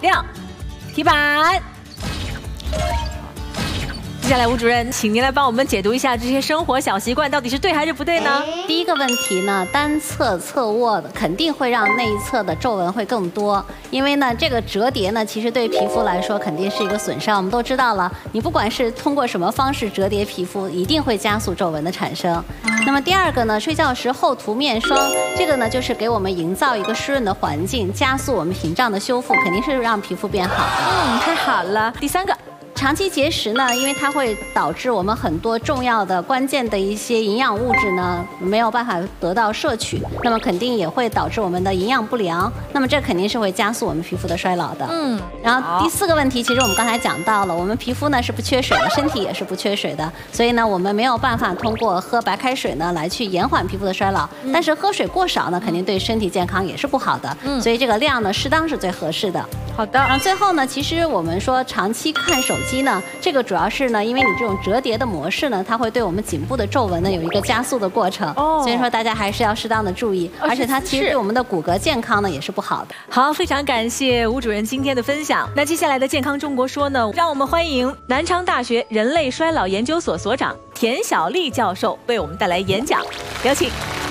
亮，提板。接下来，吴主任，请您来帮我们解读一下这些生活小习惯到底是对还是不对呢？ 第一个问题呢，单侧侧卧的肯定会让内侧的皱纹会更多，因为呢，这个折叠呢，其实对皮肤来说肯定是一个损伤。我们都知道了，你不管是通过什么方式折叠皮肤，一定会加速皱纹的产生。那么第二个呢，睡觉时厚涂面霜，这个呢就是给我们营造一个湿润的环境，加速我们屏障的修复，肯定是让皮肤变好的。 太好了。第三个。 长期节食呢，因为它会导致我们很多重要的、关键的一些营养物质呢没有办法得到摄取，那么肯定也会导致我们的营养不良，那么这肯定是会加速我们皮肤的衰老的。然后第四个问题，其实我们刚才讲到了，我们皮肤呢是不缺水的，身体也是不缺水的，所以呢我们没有办法通过喝白开水呢来去延缓皮肤的衰老，但是喝水过少呢，肯定对身体健康也是不好的。所以这个量呢适当是最合适的。 好的。 然后最后呢，其实我们说长期看手机呢，这个主要是呢，因为你这种折叠的模式呢，它会对我们颈部的皱纹呢有一个加速的过程。所以说大家还是要适当的注意，而且它其实对我们的骨骼健康呢也是不好的。 好，非常感谢吴主任今天的分享。那接下来的健康中国说呢，让我们欢迎南昌大学人类衰老研究所所长田晓丽教授为我们带来演讲，有请。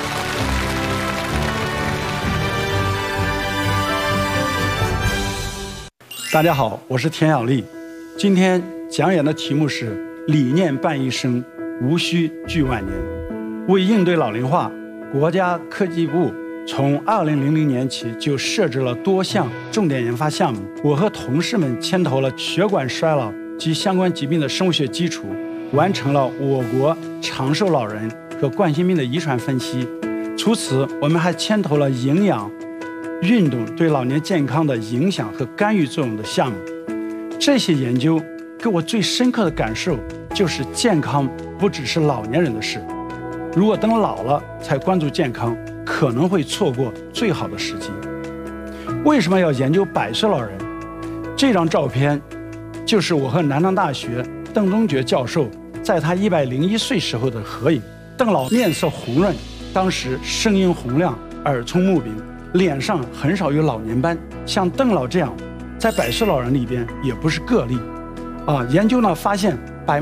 大家好，我是田晓丽。今天讲演的题目是“理念伴一生，无需惧万年”。为应对老龄化，国家科技部从2000年起就设置了多项重点研发项目。我和同事们牵头了血管衰老及相关疾病的生物学基础，完成了我国长寿老人和冠心病的遗传分析。除此，我们还牵头了营养、运动对老年健康的影响和干预作用的项目。这些研究给我最深刻的感受就是健康不只是老年人的事，如果等老了才关注健康，可能会错过最好的时机。为什么要研究100岁老人？这张照片就是我和南昌大学邓中觉教授在他101岁时候的合影。邓老面色红润，当时声音洪亮，耳聪目明，脸上很少有老年斑。像邓老这样在100岁老人里边也不是个例研究呢发现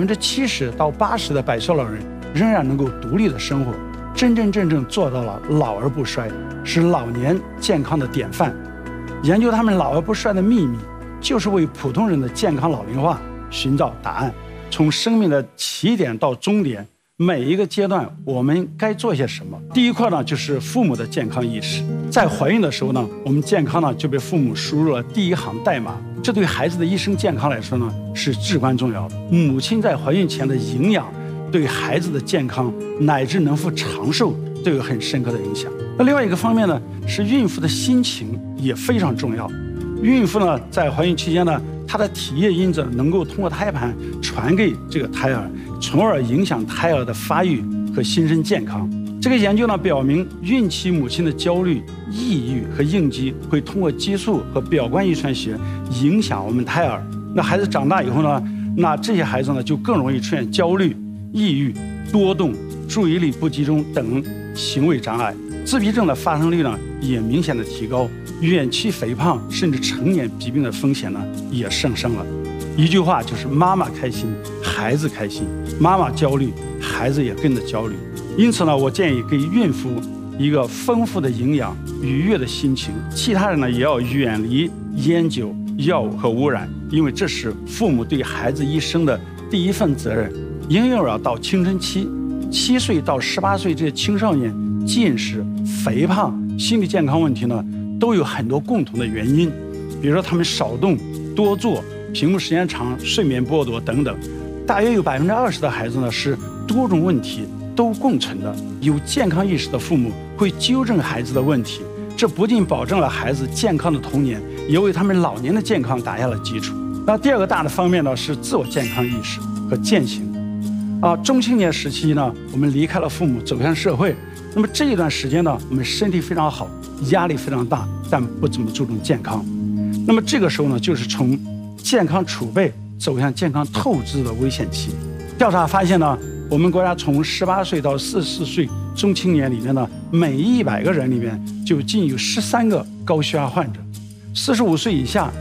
70%到80%的100岁老人仍然能够独立的生活，真正做到了老而不衰，是老年健康的典范。研究他们老而不衰的秘密，就是为普通人的健康老龄化寻找答案。从生命的起点到终点，每一个阶段我们该做些什么？第一块呢，就是父母的健康意识。在怀孕的时候呢，我们健康呢就被父母输入了第一行代码，这对孩子的一生健康来说呢是至关重要的。母亲在怀孕前的营养，对孩子的健康乃至能否长寿都有很深刻的影响。那另外一个方面呢，是孕妇的心情也非常重要。孕妇呢在怀孕期间呢，她的体液因子能够通过胎盘传给这个胎儿，从而影响胎儿的发育和新生健康。这个研究呢表明，孕期母亲的焦虑、抑郁和应激会通过激素和表观遗传学影响我们胎儿。那孩子长大以后呢，那这些孩子呢就更容易出现焦虑、抑郁、多动、注意力不集中等行为障碍。自闭症的发生率呢也明显的提高，远期肥胖甚至成年疾病的风险呢也上升了。一句话就是妈妈开心，孩子开心；妈妈焦虑，孩子也跟着焦虑。因此呢，我建议给孕妇一个丰富的营养、愉悦的心情。其他人呢也要远离烟酒、药物和污染，因为这是父母对孩子一生的第一份责任。婴幼儿到青春期，7岁到18岁这些青少年，近视、肥胖、心理健康问题呢都有很多共同的原因，比如说他们少动、多坐、屏幕时间长、睡眠剥夺等等。大约有20%的孩子呢是多种问题都共存的。有健康意识的父母会纠正孩子的问题，这不仅保证了孩子健康的童年，也为他们老年的健康打下了基础。那第二个大的方面呢是自我健康意识和践行。中青年时期呢，我们离开了父母，走向社会。那么这一段时间呢，我们身体非常好，压力非常大，但不怎么注重健康。那么这个时候呢，就是从健康储备走向健康透支的危险期。调查发现呢，我们国家从18岁到44岁中青年里面呢，每100个人里面就仅有13个高血压患者，45岁以下